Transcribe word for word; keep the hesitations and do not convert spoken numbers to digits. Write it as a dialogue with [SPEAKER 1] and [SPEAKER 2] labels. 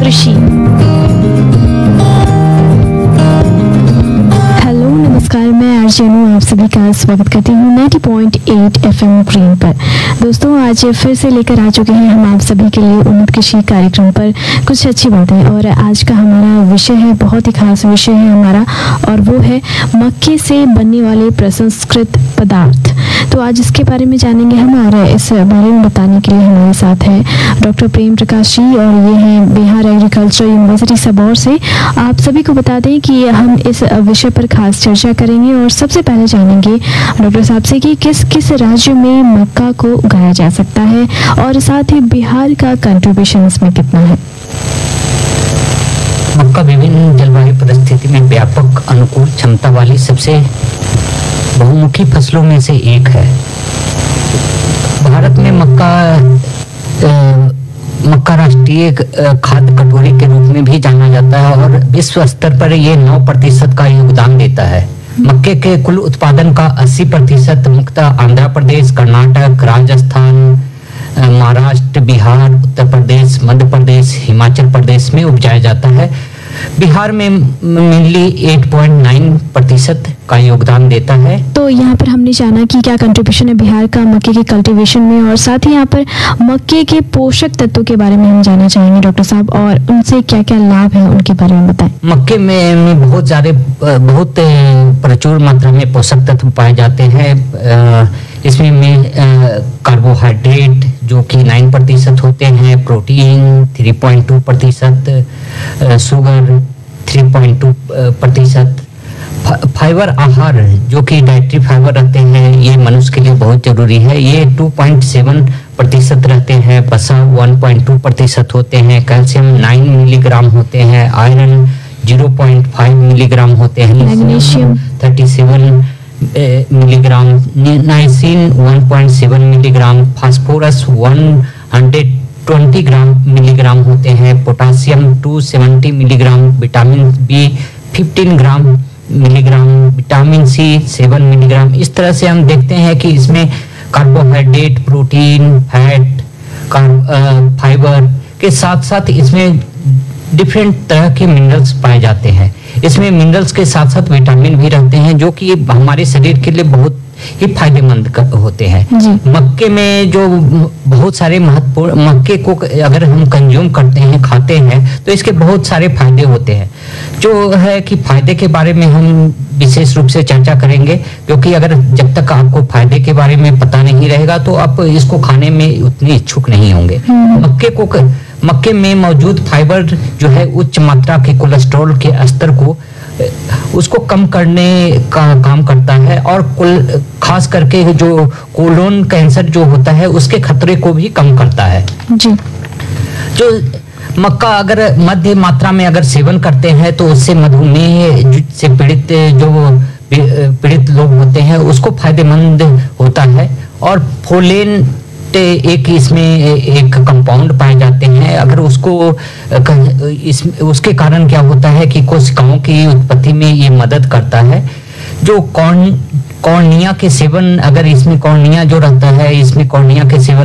[SPEAKER 1] कृषि। हेलो नमस्कार, मैं आरजे अनु आप सभी का स्वागत करती हूँ नब्बे पॉइंट आठ एफएम ग्रीन पर। दोस्तों, आज फिर से लेकर आ चुके हैं हम आप सभी के लिए उन्नत कृषि कार्यक्रम पर कुछ अच्छी बातें। और आज का हमारा विषय है, बहुत ही खास विषय है हमारा, और वो है मक्के से बनने वाले प्रसंस्कृत पदार्थ। तो आज इसके बारे में जानेंगे हम, और इस बारे में बताने के लिए हमारे साथ है डॉक्टर प्रेम प्रकाश जी, और ये हैं बिहार एग्रीकल्चर यूनिवर्सिटी सबौर से। आप सभी को बता दें कि हम इस विषय पर खास चर्चा करेंगे, और सबसे पहले जानेंगे डॉक्टर साहब से कि किस किस राज्य में मक्का को उगाया जा सकता है, और साथ ही बिहार का कंट्रीब्यूशन इसमें कितना है।
[SPEAKER 2] मक्का विभिन्न जलवायु परिस्थिति में व्यापक अनुकूल क्षमता वाली सबसे बहुमुखी फसलों में से एक है। भारत में मक्का आ, मक्का राष्ट्रीय खाद्य कटोरी के रूप में भी जाना जाता है, और विश्व स्तर पर ये नौ प्रतिशत का योगदान देता है। मक्के के कुल उत्पादन का अस्सी प्रतिशत मुख्यतः आंध्र प्रदेश, कर्नाटक, राजस्थान, महाराष्ट्र, बिहार, उत्तर प्रदेश, मध्य प्रदेश, हिमाचल प्रदेश में उपजाया जाता है। बिहार में मेनली आठ पॉइंट नौ प्रतिशत का योगदान देता है।
[SPEAKER 1] तो यहाँ पर हमने जाना कि क्या कंट्रीब्यूशन है बिहार का मक्के के कल्टीवेशन में, और साथ ही यहाँ पर मक्के के पोषक तत्वों के बारे में हम जानना चाहेंगे डॉक्टर साहब, और उनसे क्या क्या लाभ है उनके बारे में बताएं।
[SPEAKER 2] मक्के में, में बहुत सारे बहुत प्रचुर मात्रा में पोषक तत्व पाए जाते हैं। इसमें में कार्बोहाइड्रेट जो कि नौ प्रतिशत होते हैं, प्रोटीन तीन पॉइंट दो प्रतिशत, शुगर तीन पॉइंट दो प्रतिशत, फाइबर आहार जो कि डाइटरी फाइबर रहते हैं, ये मनुष्य के लिए बहुत जरूरी है, ये दो पॉइंट सात प्रतिशत रहते हैं। वसा एक पॉइंट दो प्रतिशत होते हैं, कैल्शियम नौ मिलीग्राम होते हैं, आयरन शून्य पॉइंट पाँच मिलीग्राम होते हैं, मैग्नीशियम सैंतीस मिलीग्राम, नाइसिन एक पॉइंट सात मिलीग्राम, फास्फोरस एक सौ बीस ग्राम मिलीग्राम होते हैं, पोटासियम दो सौ सत्तर मिलीग्राम, विटामिन बी पंद्रह ग्राम मिलीग्राम, विटामिन सी सात मिलीग्राम। इस तरह से हम देखते हैं कि इसमें कार्बोहाइड्रेट, प्रोटीन, फैट, फाइबर के साथ साथ इसमें डिफरेंट तरह के मिनरल्स पाए जाते हैं। इसमें मिनरल्स के साथ साथ विटामिन भी रहते हैं, जो कि हमारे शरीर के लिए बहुत ही फायदेमंद होते हैं। मक्के में जो बहुत सारे महत्वपूर्ण, मक्के को अगर हम कंज्यूम करते हैं, खाते हैं, तो इसके बहुत सारे फायदे होते हैं। जो है कि फायदे के बारे में हम विशेष रूप से चर्चा करेंगे, क्योंकि अगर जब तक आपको फायदे के बारे में पता नहीं रहेगा तो आप इसको खाने में उतने इच्छुक नहीं होंगे। मक्के को मक्के में मौजूद फाइबर जो है उच्च मात्रा के कोलेस्ट्रॉल के स्तर को उसको कम करने का काम करता है, और कुल खास करके जो कोलोन कैंसर जो होता है उसके खतरे को भी कम करता है जी। जो मक्का अगर मध्य मात्रा में अगर सेवन करते हैं तो उससे मधुमेह से पीड़ित जो पीड़ित लोग होते हैं उसको फायदेमंद होता है। और फोलेन एक इसमें एक कंपाउंड पाए जाते हैं, अगर उसको इस उसके कारण क्या होता है कि कोशिकाओं की उत्पत्ति में ये मदद करता है। जो कॉर्न कॉर्निया के सेवन, अगर इसमें कॉर्निया जो रहता है, इसमें कॉर्निया के सेवन